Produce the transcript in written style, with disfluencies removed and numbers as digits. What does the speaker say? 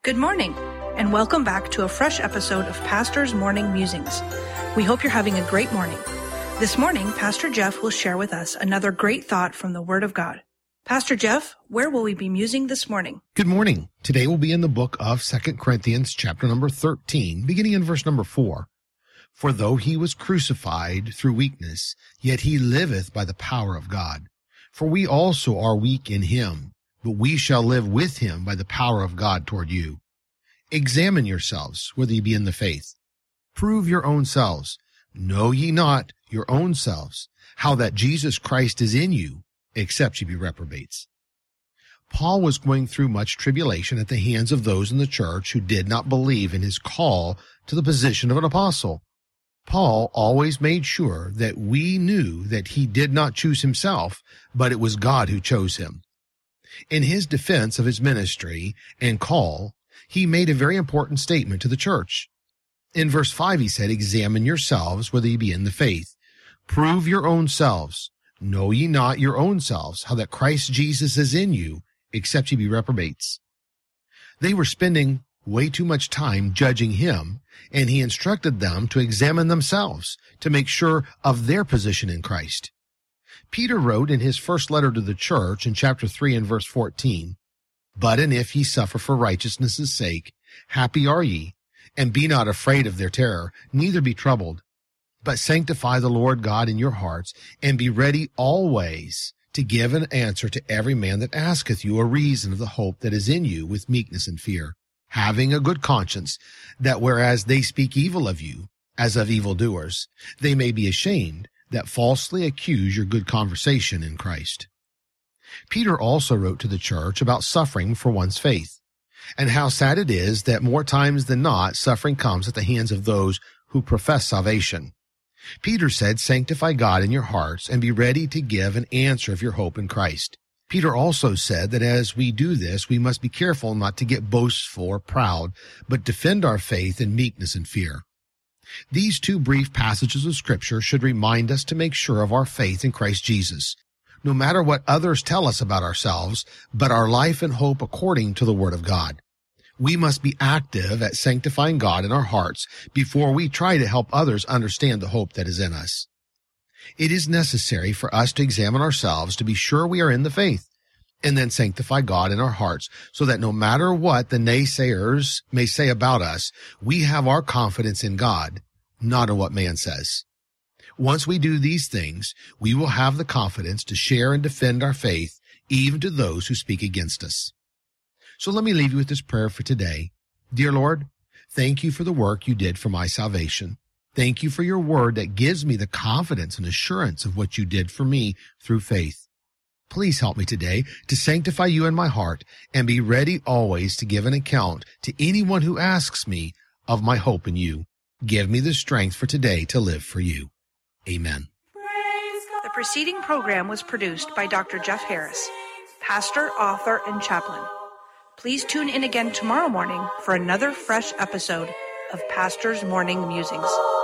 Good morning, and welcome back to a fresh episode of Pastor's Morning Musings. We hope you're having a great morning. This morning, Pastor Jeff will share with us another great thought from the Word of God. Pastor Jeff, where will we be musing this morning? Good morning. Today we'll be in the book of 2 Corinthians chapter number 13, beginning in verse number 4. For though he was crucified through weakness, yet he liveth by the power of God. For we also are weak in him, but we shall live with him by the power of God toward you. Examine yourselves, whether ye be in the faith. Prove your own selves. Know ye not your own selves, how that Jesus Christ is in you, except ye be reprobates. Paul was going through much tribulation at the hands of those in the church who did not believe in his call to the position of an apostle. Paul always made sure that we knew that he did not choose himself, but it was God who chose him. In his defense of his ministry and call, he made a very important statement to the church. In verse 5, he said, Examine yourselves, whether ye be in the faith. Prove your own selves. Know ye not your own selves, how that Christ Jesus is in you, except ye be reprobates. They were spending way too much time judging him, and he instructed them to examine themselves to make sure of their position in Christ. Peter wrote in his first letter to the church in chapter 3 and verse 14, But and if ye suffer for righteousness' sake, happy are ye, and be not afraid of their terror, neither be troubled, but sanctify the Lord God in your hearts, and be ready always to give an answer to every man that asketh you a reason of the hope that is in you with meekness and fear, having a good conscience, that whereas they speak evil of you, as of evildoers, they may be ashamed that falsely accuse your good conversation in Christ. Peter also wrote to the church about suffering for one's faith, and how sad it is that more times than not, suffering comes at the hands of those who profess salvation. Peter said, Sanctify God in your hearts, and be ready to give an answer of your hope in Christ. Peter also said that as we do this, we must be careful not to get boastful or proud, but defend our faith in meekness and fear. These two brief passages of Scripture should remind us to make sure of our faith in Christ Jesus, no matter what others tell us about ourselves, but our life and hope according to the Word of God. We must be active at sanctifying God in our hearts before we try to help others understand the hope that is in us. It is necessary for us to examine ourselves to be sure we are in the faith, and then sanctify God in our hearts so that no matter what the naysayers may say about us, we have our confidence in God, not in what man says. Once we do these things, we will have the confidence to share and defend our faith even to those who speak against us. So let me leave you with this prayer for today. Dear Lord, thank you for the work you did for my salvation. Thank you for your word that gives me the confidence and assurance of what you did for me through faith. Please help me today to sanctify you in my heart and be ready always to give an account to anyone who asks me of my hope in you. Give me the strength for today to live for you. Amen. The preceding program was produced by Dr. Jeff Harris, pastor, author, and chaplain. Please tune in again tomorrow morning for another fresh episode of Pastor's Morning Musings.